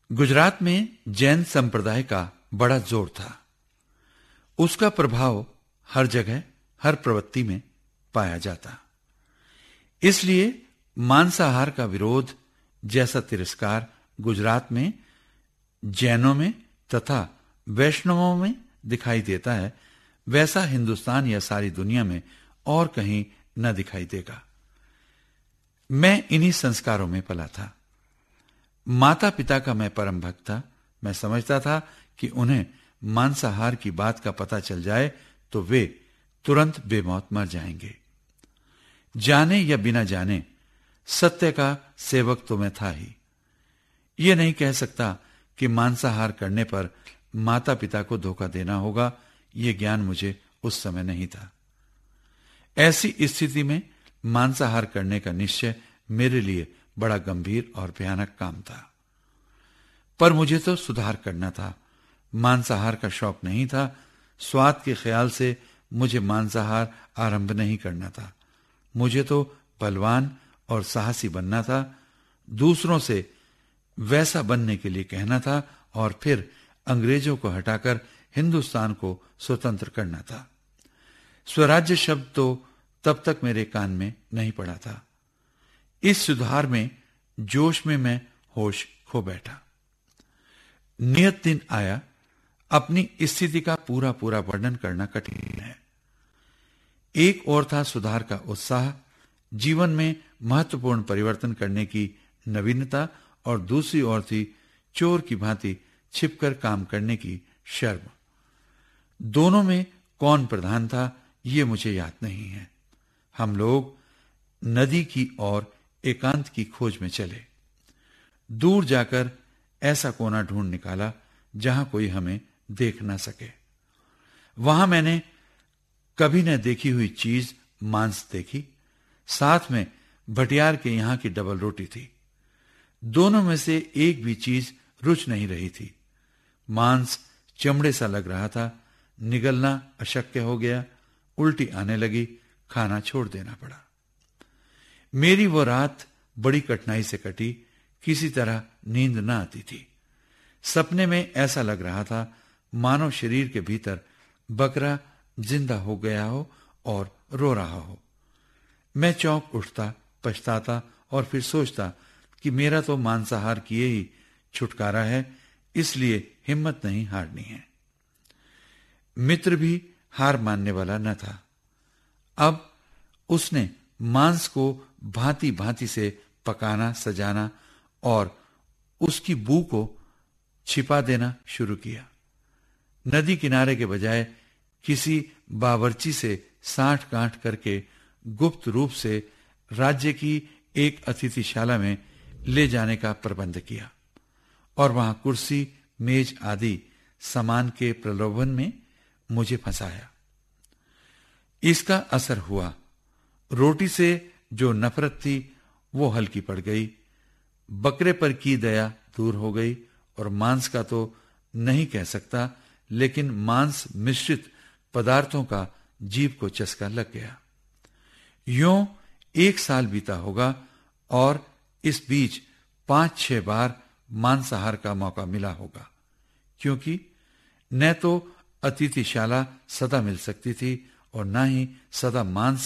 गुजरात में जैन संप्रदाय का बड़ा जोर था। उसका प्रभाव हर जगह, हर प्रवृत्ति में पाया जाता। इसलिए मांसाहार का विरोध जैसा तिरस्कार गुजरात में जैनों में तथा वैष्णवों में दिखाई देता है, वैसा हिंदुस्तान या सारी दुनिया में और कहीं न दिखाई देगा। मैं इन्हीं संस्कारों में पला था। माता पिता का मैं परम भक्त था। मैं समझता था कि उन्हें मांसाहार की बात का पता चल जाए तो वे तुरंत बेमौत मर जाएंगे। जाने या बिना जाने सत्य का सेवक तो मैं था ही। ये नहीं कह सकता कि मांसाहार करने पर माता पिता को धोखा देना होगा, ये ज्ञान मुझे उस समय नहीं था। ऐसी स्थिति में मांसाहार करने का निश्चय मेरे लिए बड़ा गंभीर और भयानक काम था। पर मुझे तो सुधार करना था, मांसाहार का शौक नहीं था। स्वाद के ख्याल से मुझे मांसाहार आरंभ नहीं करना था। मुझे तो बलवान और साहसी बनना था, दूसरों से वैसा बनने के लिए कहना था और फिर अंग्रेजों को हटाकर हिंदुस्तान को स्वतंत्र करना था। स्वराज्य शब्द तो तब तक मेरे कान में नहीं पड़ा था। इस सुधार में जोश में मैं होश खो बैठा। नियत दिन आया। अपनी स्थिति का पूरा पूरा वर्णन करना कठिन है। एक ओर था सुधार का उत्साह, जीवन में महत्वपूर्ण परिवर्तन करने की नवीनता, और दूसरी ओर थी चोर की भांति छिपकर काम करने की शर्म। दोनों में कौन प्रधान था ये मुझे याद नहीं है। हम लोग नदी की ओर एकांत की खोज में चले। दूर जाकर ऐसा कोना ढूंढ निकाला जहां कोई हमें देख ना सके। वहां मैंने कभी न देखी हुई चीज मांस देखी। साथ में भटियार के यहां की डबल रोटी थी। दोनों में से एक भी चीज रुच नहीं रही थी। मांस चमड़े सा लग रहा था। निगलना अशक्य हो गया। उल्टी आने लगी। खाना छोड़ देना पड़ा। मेरी वो रात बड़ी कठिनाई से कटी। किसी तरह नींद न आती थी। सपने में ऐसा लग रहा था मानो शरीर के भीतर बकरा जिंदा हो गया हो और रो रहा हो। मैं चौंक उठता, पछताता और फिर सोचता कि मेरा तो मांसाहार किए ही छुटकारा है, इसलिए हिम्मत नहीं हारनी है। मित्र भी हार मानने वाला न था। अब उसने मांस को भांति भांति से पकाना, सजाना और उसकी बू को छिपा देना शुरू किया। नदी किनारे के बजाय किसी बावर्ची से साठ गांठ करके गुप्त रूप से राज्य की एक अतिथिशाला में ले जाने का प्रबंध किया और वहां कुर्सी, मेज आदि सामान के प्रलोभन में मुझे फंसाया। इसका असर हुआ। रोटी से जो नफरत थी वो हल्की पड़ गई। बकरे पर की दया दूर हो गई और मांस का तो नहीं कह सकता, लेकिन मांस मिश्रित पदार्थों का जीभ को चस्का लग गया। यूं 1 साल बीता होगा और इस बीच 5-6 बार मांसाहार का मौका मिला होगा, क्योंकि न तो अतिथिशाला सदा मिल सकती थी और न ही सदा मांस